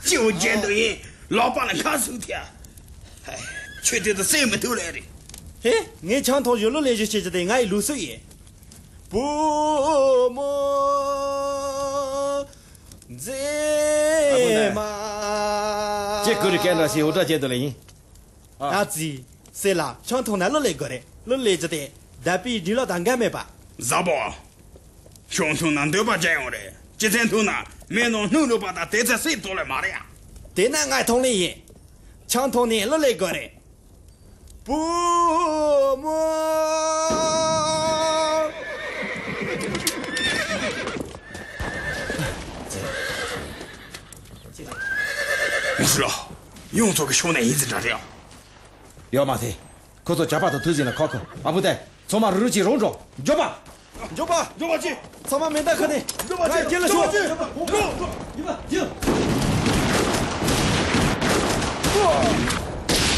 就见到人，老板的看手贴，哎，确定是谁们偷来的？ 哎，俺枪头一路来就写着的，俺一路手耶。不莫在嘛。 这狗的干了些，我这见到了人。 阿子，谁啦？枪头那路来过的，路来着的，但比你老大俺没吧？ 啥不？乡村那都把这样的，这前头呢，没弄弄了把他带在谁多来骂的呀？ 对那俺同理耶，枪头呢路来过的，不莫。 我说了，用这个小男人在这里。 要马腿，可做假把头投进了考口，啊不对，从马入去容着，要吧？ 走吧， 走吧去， 草马没带可的，来进了说， 走，你们停。